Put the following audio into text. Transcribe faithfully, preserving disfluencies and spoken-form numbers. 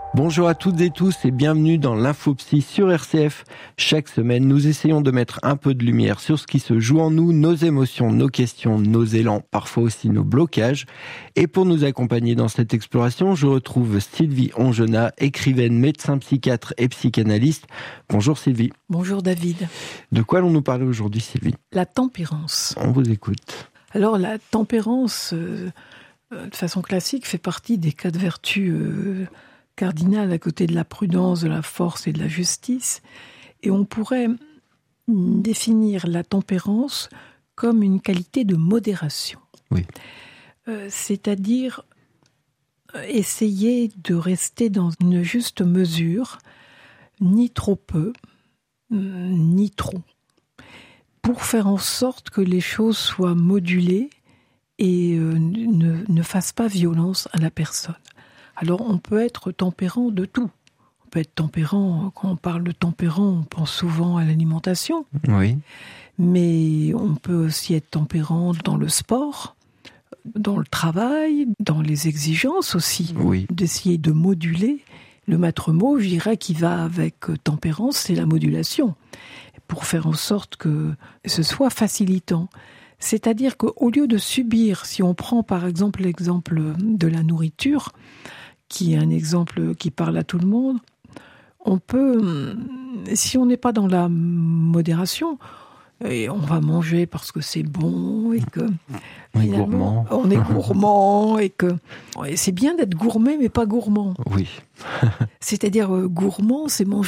Bonjour à toutes et tous et bienvenue dans l'Infopsy sur R C F. Chaque semaine, nous essayons de mettre un peu de lumière sur ce qui se joue en nous, nos émotions, nos questions, nos élans, parfois aussi nos blocages. Et pour nous accompagner dans cette exploration, je retrouve Sylvie Ongenat, écrivaine, médecin psychiatre et psychanalyste. Bonjour Sylvie. Bonjour David. De quoi allons-nous parler aujourd'hui Sylvie ? La tempérance. On vous écoute. Alors la tempérance, euh, de façon classique, fait partie des quatre vertus euh, cardinales à côté de la prudence, de la force et de la justice. Et on pourrait définir la tempérance comme une qualité de modération. Oui. Euh, c'est-à-dire essayer de rester dans une juste mesure, ni trop peu, ni trop, pour faire en sorte que les choses soient modulées et euh, ne, ne fassent pas violence à la personne. Alors on peut être tempérant de tout. On peut être tempérant, quand on parle de tempérant, on pense souvent à l'alimentation. Oui. Mais on peut aussi être tempérant dans le sport, dans le travail, dans les exigences aussi. Oui. D'essayer de moduler. Le maître mot, je dirais, qui va avec tempérance, c'est la modulation. Pour faire en sorte que ce soit facilitant. C'est-à-dire qu'au lieu de subir, si on prend par exemple l'exemple de la nourriture, qui est un exemple qui parle à tout le monde, on peut, si on n'est pas dans la modération, et on va manger parce que c'est bon et que on est gourmand. On est gourmand et que et c'est bien d'être gourmet mais pas gourmand. Oui. C'est-à-dire euh, gourmand, c'est manger